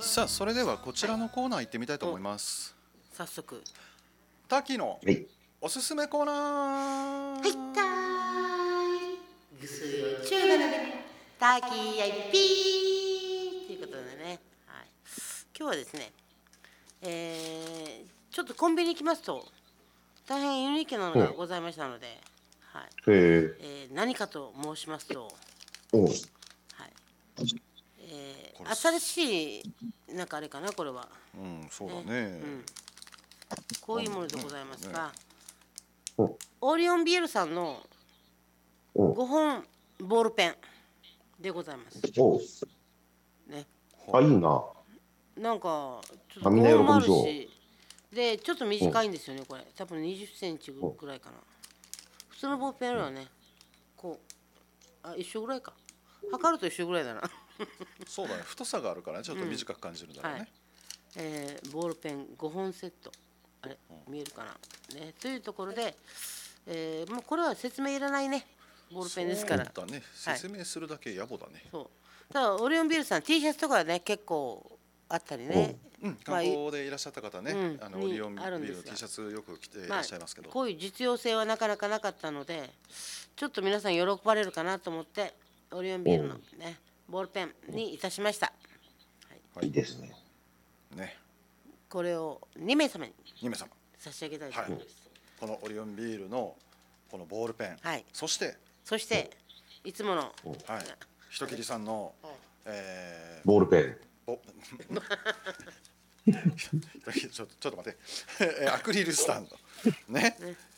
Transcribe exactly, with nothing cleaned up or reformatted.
さあそれではこちらのコーナー行ってみたいと思います。 早速タキのはいおすすめコーナー。 はいたーいぐすよ中華鍋タキヤイピーということでね、はい、今日はですね、えー、ちょっとコンビニ行きますと大変ユニークなのがございましたので、はい、 へえー、何かと申しますと、 おはい、えー、新しいなんかあれかなこれは、 うんそうだね、 ね、うん、こういうものでございますが、 おオリオンビールさんのおごほんボールペンでございます。 おね、 あ、いいな。 なんかちょっとあみんなごほんもある喜びそうし、でちょっと短いんですよねこれ。多分にじゅっセンチぐらいかな。普通のボールペンよりはね、こうあ一緒ぐらいか。測ると一緒ぐらいだな。 そうだね、太さがあるからちょっと短く感じるんだろうね、 はい、えー、ボールペンごほんセット、あれ見えるかな、ね、というところで、えー、もうこれは説明いらないねボールペンですから。 そうだね、説明するだけ野暮だね、 そうただオリオンビールさん T シャツとかはね結構あったりね、 うん、観光でいらっしゃった方ね、 まあうんあのオリオンビにあるんールのですが T シャツよく着ていまあらっしゃいますけど、 こういう実用性はなかなかなかったのでちょっと皆さん喜ばれるかなと思ってオリオンビールのねボールペンにいたしました。 はいいいですね。 ね、 これをにめいさまににめいさま差し上げたいと思います。 このオリオンビールのこのボールペン、 はい、 そしてそしていつもの、 はい、人切りさんの、 はい、 えー、 ボールペン。 おちょっとちょっと待ってアクリルスタンドね、ね